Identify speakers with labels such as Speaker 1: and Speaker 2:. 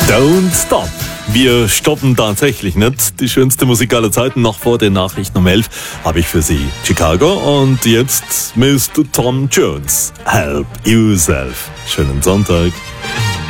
Speaker 1: Don't stop. Wir stoppen tatsächlich nicht. Die schönste Musik aller Zeiten, noch vor den Nachrichten um 11 habe ich für Sie Chicago und jetzt Mr. Tom Jones. Help Yourself. Schönen Sonntag.